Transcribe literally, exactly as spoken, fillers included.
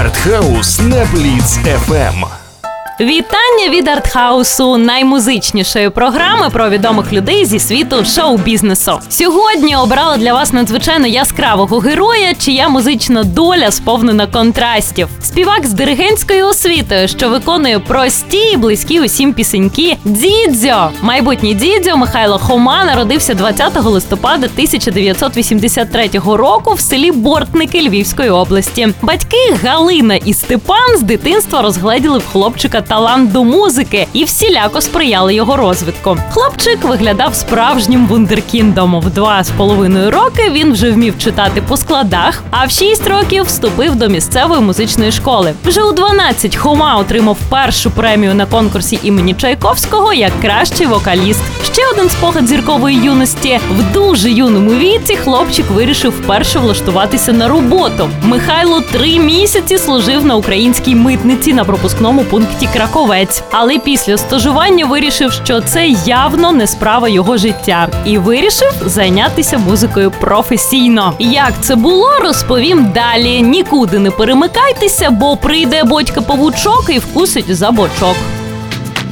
Артхаус на Бліц еф ем. Вітання від Артхаусу, наймузичнішої програми про відомих людей зі світу шоу-бізнесу. Сьогодні обрала для вас надзвичайно яскравого героя, чия музична доля сповнена контрастів. Співак з диригентською освітою, що виконує прості і близькі усім пісеньки, Дідзьо. Майбутній Дідзьо Михайло Хома народився двадцятого листопада тисяча дев'ятсот вісімдесят третього року в селі Бортники Львівської області. Батьки Галина і Степан з дитинства розгледіли в хлопчика талант до музики і всіляко сприяли його розвитку. Хлопчик виглядав справжнім вундеркіндом. В два з половиною роки він вже вмів читати по складах, а в шість років вступив до місцевої музичної школи. Вже у дванадцять Хома отримав першу премію на конкурсі імені Чайковського як кращий вокаліст. Ще один спогад зіркової юності. В дуже юному віці хлопчик вирішив вперше влаштуватися на роботу. Михайло три місяці служив на українській митниці на пропускному пункті Краковець. Але після стажування вирішив, що це явно не справа його життя. І вирішив зайнятися музикою професійно. Як це було, розповім далі. Нікуди не перемикайтеся, бо прийде Бодька-павучок і вкусить за бочок.